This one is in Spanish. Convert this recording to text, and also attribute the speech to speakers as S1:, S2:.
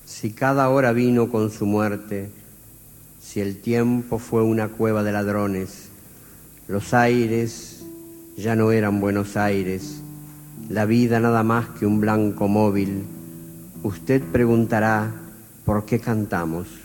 S1: Si cada hora vino con su muerte, si el tiempo fue una cueva de ladrones, los aires ya no eran Buenos Aires, la vida nada más que un blanco móvil, usted preguntará, ¿por qué cantamos?